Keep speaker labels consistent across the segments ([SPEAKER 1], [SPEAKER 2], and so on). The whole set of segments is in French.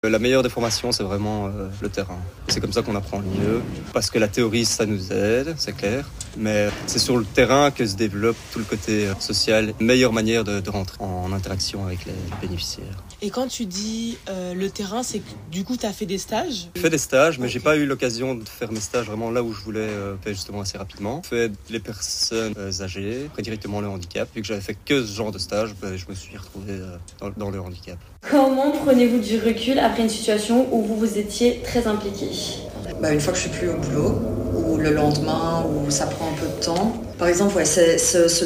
[SPEAKER 1] La meilleure des formations, c'est vraiment le terrain. C'est comme ça qu'on apprend le mieux, parce que la théorie, ça nous aide, c'est clair, mais c'est sur le terrain que se développe tout le côté social. Meilleure manière de rentrer en interaction avec les bénéficiaires.
[SPEAKER 2] Et quand tu dis le terrain, c'est que du coup, tu as fait des stages ?
[SPEAKER 1] J'ai fait des stages, mais j'ai pas eu l'occasion de faire mes stages vraiment là où je voulais faire justement assez rapidement. J'ai fait les personnes âgées, après directement le handicap. Vu que j'avais fait que ce genre de stage, je me suis retrouvé dans le handicap.
[SPEAKER 3] Comment prenez-vous du recul après une situation où vous vous étiez très impliqué ?
[SPEAKER 4] Une fois que je suis plus au boulot, ou le lendemain, où ça prend un peu de temps. Par exemple, ces 2-3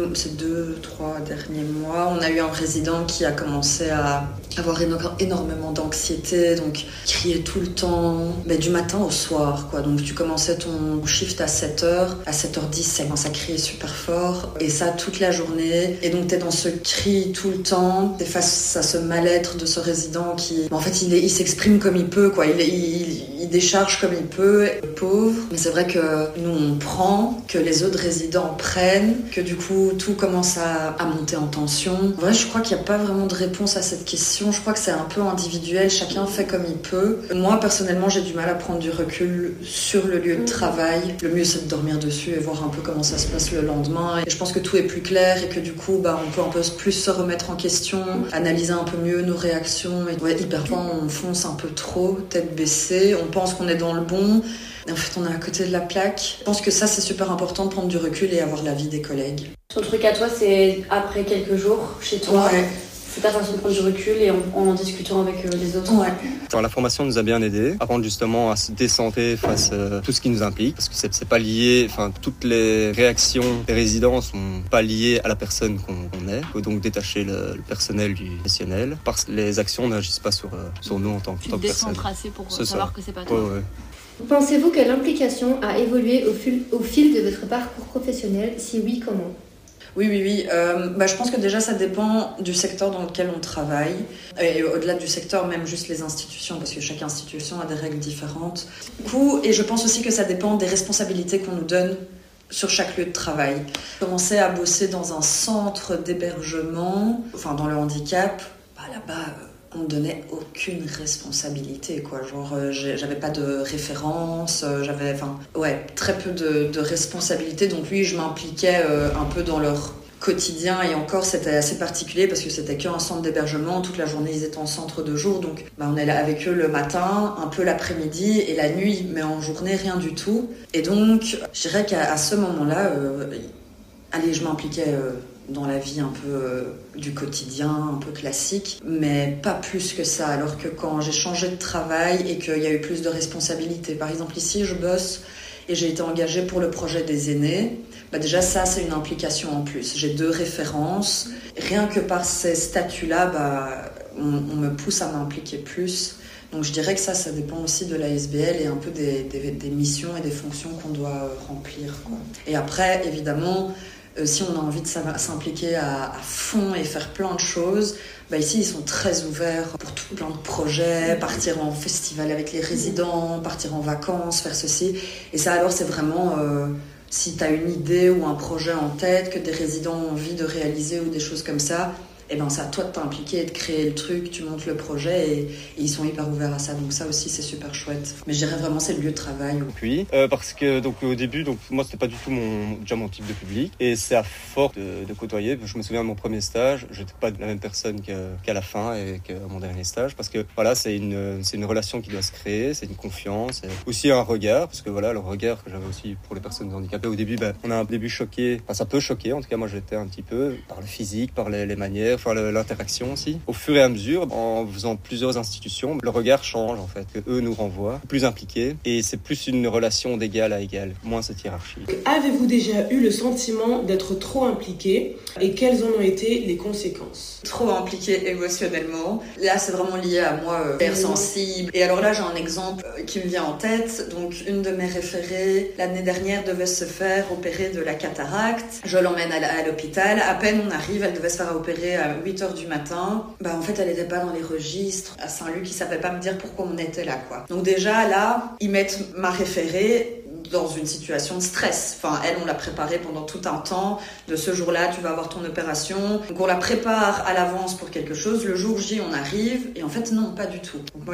[SPEAKER 4] derniers mois, on a eu un résident qui a commencé à avoir énormément d'anxiété, donc criait tout le temps, du matin au soir, quoi. Donc tu commençais ton shift à 7h, à 7h10, ça commence à crier super fort, et ça toute la journée. Et donc t'es dans ce cri tout le temps, t'es face à ce mal-être de ce résident qui, en fait, il s'exprime comme il peut, quoi. Il décharge comme il peut, pauvre. Mais c'est vrai que nous on prend, que les autres résidents prennent, que du coup tout commence à monter en tension. Ouais, je crois qu'il n'y a pas vraiment de réponse à cette question. Je crois que c'est un peu individuel, chacun fait comme il peut. Moi personnellement, j'ai du mal à prendre du recul sur le lieu de travail. Le mieux c'est de dormir dessus et voir un peu comment ça se passe le lendemain. Et je pense que tout est plus clair et que du coup on peut un peu plus se remettre en question, analyser un peu mieux nos réactions. Et ouais, parfois on fonce un peu trop, tête baissée, on pense qu'on est dans le bon. Et en fait, on est à côté de la plaque. Je pense que ça, c'est super important de prendre du recul et avoir l'avis des collègues.
[SPEAKER 3] Ton truc à toi, c'est après quelques jours chez toi.
[SPEAKER 4] Ouais.
[SPEAKER 3] C'est ta façon de prendre du recul et en discutant avec les autres.
[SPEAKER 4] Ouais.
[SPEAKER 1] Alors, la formation nous a bien aidés, apprendre justement à se décentrer face à tout ce qui nous implique, parce que c'est pas lié, toutes les réactions des résidents sont pas liées à la personne qu'on est. Il faut donc détacher le personnel du professionnel, parce que les actions n'agissent pas sur nous en tant que personne.
[SPEAKER 5] Décentracé pour savoir que c'est pas toi.
[SPEAKER 1] Ouais.
[SPEAKER 6] Pensez-vous que l'implication a évolué au fil de votre parcours professionnel ? Si oui, comment ?
[SPEAKER 4] Oui. Je pense que déjà ça dépend du secteur dans lequel on travaille et au-delà du secteur, même juste les institutions, parce que chaque institution a des règles différentes. Et je pense aussi que ça dépend des responsabilités qu'on nous donne sur chaque lieu de travail. Commencer à bosser dans un centre d'hébergement, dans le handicap, là-bas on me donnait aucune responsabilité, quoi. J'avais pas de référence, j'avais très peu de responsabilités. Donc oui, je m'impliquais un peu dans leur quotidien, et encore c'était assez particulier parce que c'était qu'un centre d'hébergement, toute la journée ils étaient en centre de jour, donc on est là avec eux le matin, un peu l'après-midi et la nuit, mais en journée rien du tout. Et donc je dirais qu'à ce moment-là, je m'impliquais dans la vie un peu du quotidien, un peu classique, mais pas plus que ça. Alors que quand j'ai changé de travail et qu'il y a eu plus de responsabilités, par exemple ici je bosse et j'ai été engagée pour le projet des aînés, déjà ça c'est une implication en plus. J'ai 2 références, rien que par ces statuts-là, on me pousse à m'impliquer plus. Donc je dirais que ça dépend aussi de la SBL et un peu des missions et des fonctions qu'on doit remplir, quoi. Et après, évidemment, si on a envie de s'impliquer à fond et faire plein de choses, ici ils sont très ouverts pour tout plein de projets, partir en festival avec les résidents, partir en vacances, faire ceci. Et ça alors c'est vraiment, si tu as une idée ou un projet en tête que des résidents ont envie de réaliser ou des choses comme ça, c'est à toi de t'impliquer et de créer le truc, tu montes le projet et ils sont hyper ouverts à ça. Donc ça aussi c'est super chouette. Mais je dirais vraiment c'est le lieu de travail.
[SPEAKER 1] Oui, parce que au début, moi c'était pas du tout mon type de public, et c'est à force de côtoyer. Je me souviens de mon premier stage, j'étais pas la même personne qu'à la fin et qu'à mon dernier stage, parce que c'est une relation qui doit se créer, c'est une confiance, et aussi un regard, parce que le regard que j'avais aussi pour les personnes handicapées au début, on a un début choqué, ça peut choquer, en tout cas moi j'étais un petit peu par le physique, par les manières, l'interaction aussi. Au fur et à mesure, en faisant plusieurs institutions, le regard change en fait, que eux nous renvoient, plus impliqués, et c'est plus une relation d'égal à égal, moins cette hiérarchie.
[SPEAKER 2] Avez-vous déjà eu le sentiment d'être trop impliqué et quelles en ont été les conséquences ?
[SPEAKER 4] Trop impliqué émotionnellement. Là, c'est vraiment lié à moi, hyper sensible. Et alors là, j'ai un exemple qui me vient en tête. Donc, une de mes référées, l'année dernière, devait se faire opérer de la cataracte. Je l'emmène à l'hôpital. À peine on arrive, elle devait se faire opérer à 8h du matin. En fait, elle n'était pas dans les registres. À Saint-Luc, ils ne savaient pas me dire pourquoi on était là, quoi. Donc déjà, là, ils mettent ma référée dans une situation de stress. Enfin, elle, on l'a préparée pendant tout un temps. De ce jour-là, tu vas avoir ton opération. Donc, on la prépare à l'avance pour quelque chose. Le jour J, on arrive. Et en fait, non, pas du tout. Donc,